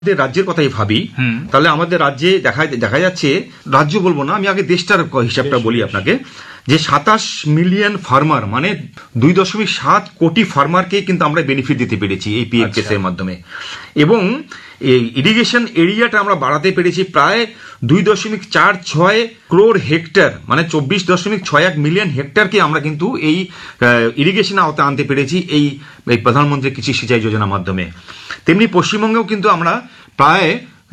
রাজ্যের কথাই ভাবি, তাহলে আমাদের রাজ্যে দেখা যাচ্ছে, রাজ্য বলবো না, আমি আগে দেশটার হিসাবটা বলি আপনাকে, যে 27 মিলিয়ন ফার্মার, মানে 2.7 কোটি ফার্মারকে কিন্তু আমরা বেনিফিট দিতে পেরেছি এই পিএম-কেএস এর মাধ্যমে। এবং এই ইরিগেশন এরিয়াটা আমরা বাড়াতে পেরেছি প্রায় 2.46 ক্রোড় হেক্টর, মানে 24.61 মিলিয়ন হেক্টরকে আমরা কিন্তু এই ইরিগেশন আওতায় আনতে পেরেছি এই প্রধানমন্ত্রী কৃষি সিঁচাই যোজনার মাধ্যমে। তেমনি পশ্চিমবঙ্গেও কিন্তু আমরা প্রায়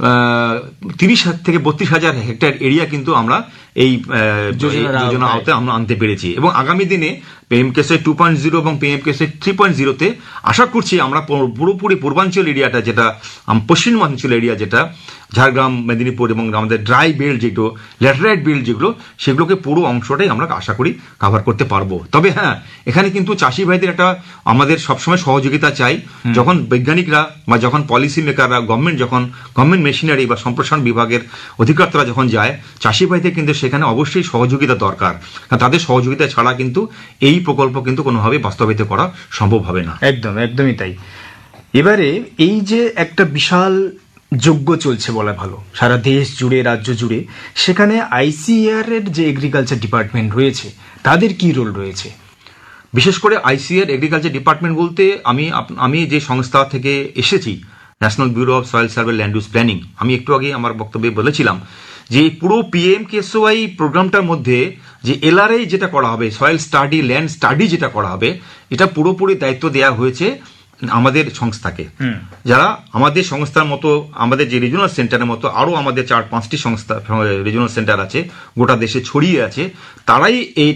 30 থেকে 32,000 হেক্টর এরিয়া কিন্তু আমরা এই যোজনা আওতায় আমরা আনতে পেরেছি। এবং আগামী দিনে পিএম-কেএস 2.0 এবং পিএম-কেএস 3.0-তে আশা করছি আমরা পুরোপুরি পূর্বাঞ্চল এরিয়াটা, যেটা পশ্চিমাঞ্চল এরিয়া, যেটা ঝাড়গ্রাম, মেদিনীপুর এবং আমাদের ড্রাই বেল্ট যেগুলো, ল্যাটেরাইট বেল্ট যেগুলো, সেগুলোকে পুরো অংশটাই আমরা আশা করি কভার করতে পারবো। তবে হ্যাঁ, এখানে কিন্তু চাষি ভাইদের একটা আমাদের সবসময় সহযোগিতা চাই। যখন বৈজ্ঞানিকরা বা যখন পলিসি মেকাররা, গভর্নমেন্ট মেশিনারি বা সম্প্রসারণ বিভাগের অধিকর্তারা যখন যায়, চাষি ভাইদের কিন্তু সেখানে অবশ্যই সহযোগিতা দরকার, কারণ তাদের সহযোগিতা ছাড়া কিন্তু এই প্রকল্প কিন্তু কোনোভাবে বাস্তবায়িত করা সম্ভব হবে না। একদমই তাই। এবারে এই যে একটা বিশাল যজ্ঞ চলছে বলা ভালো সারা দেশ জুড়ে, রাজ্য জুড়ে, সেখানে আইসিএআর এর যে এগ্রিকালচার ডিপার্টমেন্ট রয়েছে তাদের কি রোল রয়েছে? বিশেষ করে আইসিএআর এগ্রিকালচার ডিপার্টমেন্ট বলতে আমি যে সংস্থা থেকে এসেছি, national bureau of soil survey land use planning, আমি একটু আগে আমার বক্তব্যে বলেছিলাম যে পুরো পিএম-কেএসওয়াই প্রোগ্রামটার মধ্যে যে এলআরআই যেটা করা হবে, সয়েল স্টাডি, ল্যান্ড স্টাডি যেটা করা হবে, এটা পুরোপুরি দায়িত্ব দেওয়া হয়েছে আমাদের সংস্থাকে। যারা আমাদের সংস্থার মতো, আমাদের যে রিজিওনাল সেন্টারের মতো আরো আমাদের 4-5টি সংস্থা রিজিওনাল সেন্টার আছে, গোটা দেশে ছড়িয়ে আছে, তারাই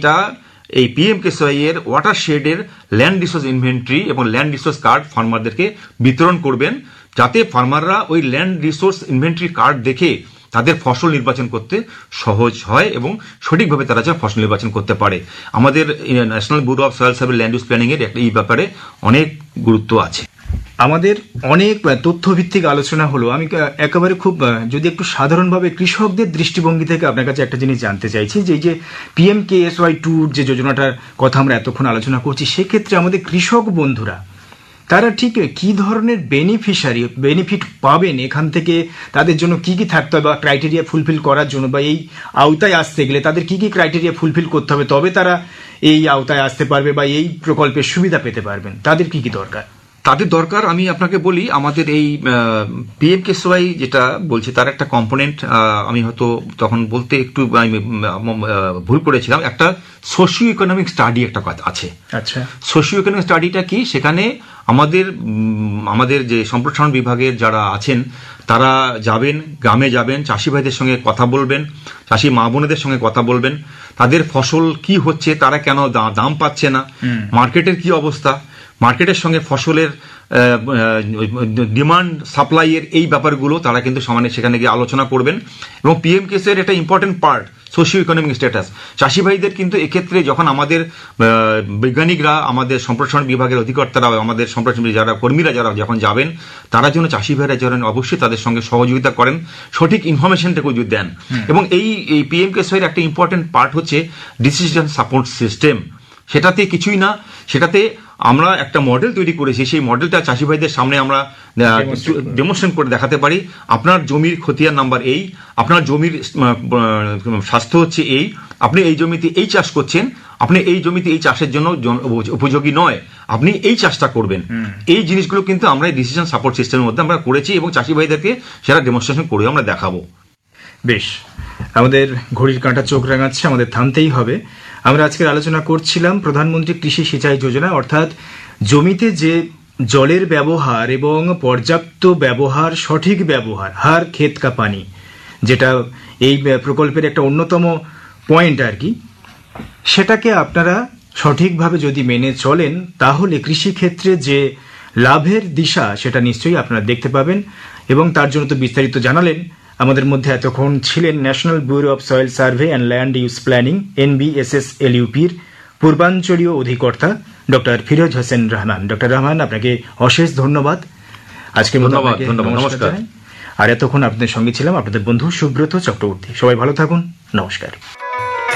এই পিএম-কেএসওয়াই এর ওয়াটারশেডের ল্যান্ড রিসোর্স ইনভেন্টরি এবং ল্যান্ড রিসোর্স কার্ড ফার্মারদেরকে বিতরণ করবেন, যাতে ফার্মাররা ওই ল্যান্ড রিসোর্স ইনভেন্টরি কার্ড দেখে তাদের ফসল নির্বাচন করতে সহজ হয় এবং সঠিকভাবে তারা যা ফসল নির্বাচন করতে পারে। আমাদের national bureau of soil survey land use planning এর এই ব্যাপারে অনেক গুরুত্ব আছে। আমাদের অনেক তথ্যভিত্তিক আলোচনা হলো। আমি একেবারে খুব যদি একটু সাধারণভাবে কৃষকদের দৃষ্টিভঙ্গি থেকে আপনার কাছে একটা জিনিস জানতে চাইছি, যে এই যে পিএম-কেএসওয়াই 2 যে যোজনাটার কথা আমরা এতক্ষণ আলোচনা করছি, সেক্ষেত্রে আমাদের কৃষক বন্ধুরা তারা ঠিক কি ধরনের বেনিফিট পাবেন এখান থেকে, তাদের জন্য কি কি থাকতে হবে বা ক্রাইটেরিয়া ফুলফিল করার জন্য, বা এই আওতায় আসতে গেলে তাদের কি কি ক্রাইটেরিয়া ফুলফিল করতে হবে, তবে তারা এই আওতায় আসতে পারবে বা এই প্রকল্পের সুবিধা পেতে পারবেন? তাদের কি কি দরকার? তাদের দরকার আমি আপনাকে বলি, আমাদের এই পিএম-কেএসওয়াই যেটা বলছে তার একটা কম্পোনেন্ট, আমি হয়তো তখন বলতে একটু ভুল করেছিলাম, একটা সোশিও ইকোনমিক স্টাডি একটা কথা আছে। আচ্ছা, সোশিও ইকোনমিক স্টাডিটা কি? সেখানে আমাদের যে সম্প্রসারণ বিভাগের যারা আছেন তারা যাবেন, গ্রামে যাবেন, চাষি ভাইদের সঙ্গে কথা বলবেন, চাষি মা বোনেদের সঙ্গে কথা বলবেন, তাদের ফসল কি হচ্ছে, তারা কেন দাম পাচ্ছে না, মার্কেটের কি অবস্থা, মার্কেটের সঙ্গে ফসলের ডিমান্ড সাপ্লাইয়ের এই ব্যাপারগুলো তারা কিন্তু সেখানে গিয়ে আলোচনা করবেন। এবং পিএম-কেএস এর একটা important part socio economic status. চাষি ভাইদের কিন্তু এক্ষেত্রে যখন আমাদের বৈজ্ঞানিকরা, আমাদের সম্প্রসারণ বিভাগের অধিকর্তারা, আমাদের সম্প্রসারণ যারা কর্মীরা যারা যখন যাবেন, তারা যেন চাষি ভাইরা যেন অবশ্যই তাদের সঙ্গে সহযোগিতা করেন, সঠিক ইনফরমেশনটাকে যদি দেন। এবং এই পিএম-কেএস এর একটা ইম্পর্টেন্ট পার্ট হচ্ছে ডিসিশন সাপোর্ট সিস্টেম। সেটাতে কিছুই না, সেটাতে আমরা একটা মডেল তৈরি করেছি, সেই মডেলটা চাষি ভাইদের সামনে আমরা ডেমনস্ট্রেশন করে দেখাতে পারি। আপনার জমির খতিয়ান নাম্বার এই, আপনার জমির স্বাস্থ্য হচ্ছে এই, আপনি এই জমিতে এই চাষ করছেন, আপনি এই জমিতে এই চাষের জন্য উপযোগী নয়, আপনি এই চাষটা করবেন। এই জিনিসগুলো কিন্তু আমরা এই ডিসিশন সাপোর্ট সিস্টেমের মধ্যে আমরা করেছি এবং চাষি ভাইদেরকে সেটা ডেমনস্ট্রেশন করে আমরা দেখাবো। বেশ, আমাদের ঘড়ির কাঁটা চোখ রাঙাচ্ছে, আমাদের থামতেই হবে। আমরা আজকের আলোচনা করছিলাম প্রধানমন্ত্রী কৃষি সিঁচাই যোজনা, অর্থাৎ জমিতে যে জলের ব্যবহার এবং পর্যাপ্ত ব্যবহার, সঠিক ব্যবহার, হার খেত কা পানি, যেটা এই প্রকল্পের একটা অন্যতম পয়েন্ট আর কি, সেটাকে আপনারা সঠিকভাবে যদি মেনে চলেন তাহলে কৃষিক্ষেত্রে যে লাভের দিশা সেটা নিশ্চয়ই আপনারা দেখতে পাবেন। এবং তার জন্য তো বিস্তারিত জানালেন। আমাদের মধ্যে এতক্ষণ ছিলেন national bureau of soil survey and land use planning NBSSLUP-র পূর্বাঞ্চলীয় অধিকর্তা ডক্টর ফিরোজ হোসেন রহমান। ডক্টর রহমান, আপনাকে অশেষ ধন্যবাদ। আজকে নমস্কার। আর এতক্ষণ আপনাদের সঙ্গে ছিলাম আপনাদের বন্ধু সুব্রত চক্রবর্তী। সবাই ভালো থাকুন, নমস্কার।